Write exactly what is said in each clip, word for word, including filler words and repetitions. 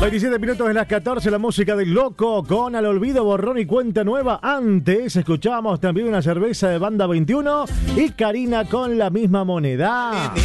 veintisiete minutos de las catorce, la música del Loco con Al Olvido, borrón y cuenta nueva. Antes escuchábamos también una cerveza de Banda veintiuno y Karina con La Misma Moneda.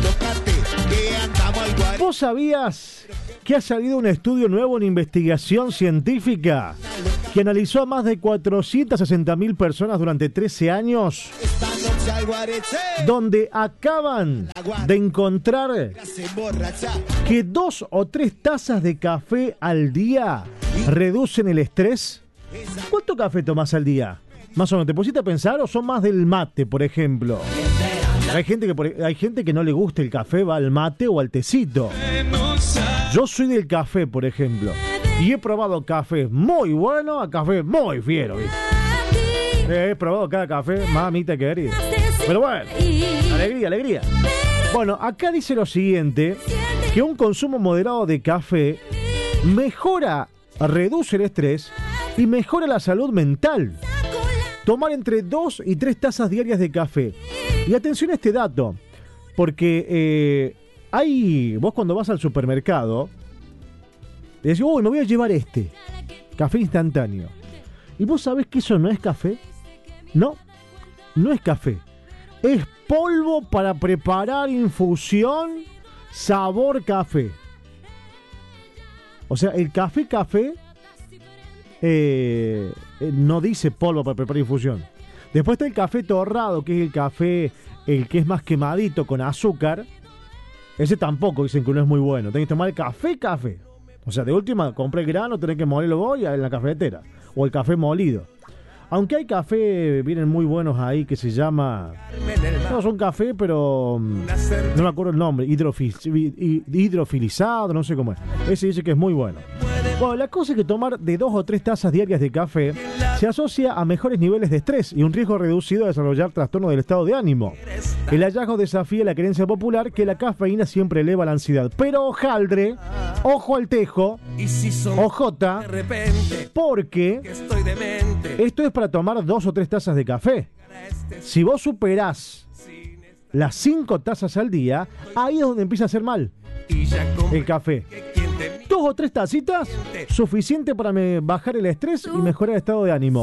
¿Vos sabías que ha salido un estudio nuevo, una investigación científica que analizó a más de cuatrocientas sesenta mil personas durante trece años, donde acaban de encontrar que dos o tres tazas de café al día reducen el estrés? ¿Cuánto café tomás al día? Más o menos, ¿te pusiste a pensar o son más del mate, por ejemplo? Hay gente que por, hay gente que no le gusta el café, va al mate o al tecito. Yo soy del café, por ejemplo, y he probado café muy bueno a café muy fiero, ¿viste? He probado cada café, mamita querida. Pero bueno, alegría, alegría. Bueno, acá dice lo siguiente, que un consumo moderado de café mejora, reduce el estrés y mejora la salud mental. Tomar entre dos y tres tazas diarias de café. Y atención a este dato, porque eh, hay, vos cuando vas al supermercado, decís, uy, me voy a llevar este, café instantáneo. ¿Y vos sabés que eso no es café? No, no es café. Es polvo para preparar infusión sabor café. O sea, el café café eh, no dice polvo para preparar infusión. Después está el café torrado, que es el café el que es más quemadito con azúcar. Ese tampoco dicen que no es muy bueno. Tenés que tomar el café café. O sea, de última, compré el grano, tenés que molerlo vos en la cafetera. O el café molido. Aunque hay café, vienen muy buenos ahí, que se llama... No, son café, pero... No me acuerdo el nombre. Hidrofil... Hidrofilizado, no sé cómo es. Ese dice que es muy bueno. Bueno, la cosa es que tomar de dos o tres tazas diarias de café se asocia a mejores niveles de estrés y un riesgo reducido de desarrollar trastorno del estado de ánimo. El hallazgo desafía la creencia popular que la cafeína siempre eleva la ansiedad. Pero hojaldre, ojo al tejo, ojota, porque esto es para tomar dos o tres tazas de café. Si vos superás las cinco tazas al día, ahí es donde empieza a hacer mal el café. Dos o tres tacitas, suficiente para me bajar el estrés y mejorar el estado de ánimo.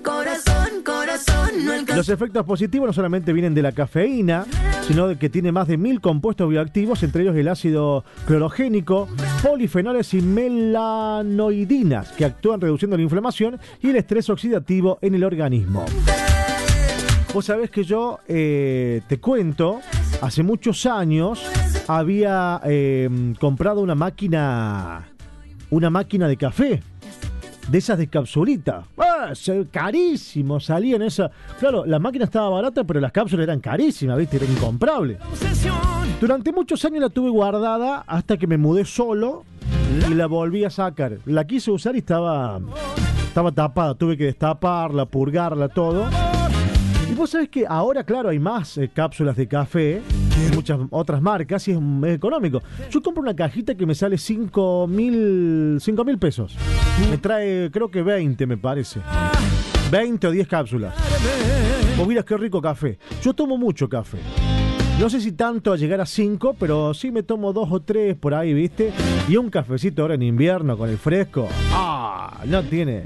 Los efectos positivos no solamente vienen de la cafeína, sino de que tiene más de mil compuestos bioactivos, entre ellos el ácido clorogénico, polifenoles y melanoidinas, que actúan reduciendo la inflamación y el estrés oxidativo en el organismo. Vos sabés que yo eh, te cuento, hace muchos años había eh, comprado una máquina, una máquina de café, de esas de capsulita. ¡Ah! Carísimo salían esas. Claro, la máquina estaba barata, pero las cápsulas eran carísimas, ¿viste? Era incomprable. Durante muchos años la tuve guardada hasta que me mudé solo y la volví a sacar. La quise usar y estaba, estaba tapada. Tuve que destaparla, purgarla, todo. Y vos sabés que ahora, claro, hay más eh, cápsulas de café, muchas otras marcas, y es, es económico. Yo compro una cajita que me sale cinco mil pesos. Me trae, creo que veinte, me parece. veinte o diez cápsulas. Vos mirás qué rico café. Yo tomo mucho café. No sé si tanto a llegar a cinco, pero sí me tomo dos o tres por ahí, ¿viste? Y un cafecito ahora en invierno con el fresco. ¡Ah! No tiene...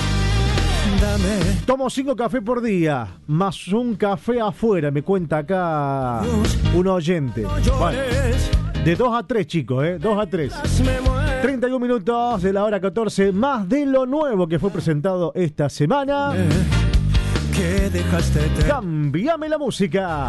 Tomo cinco cafés por día, más un café afuera, me cuenta acá un oyente. Bueno, de dos a tres, chicos, ¿eh? dos a tres. treinta y un minutos de la hora catorce, más de lo nuevo que fue presentado esta semana. Cambiame la música.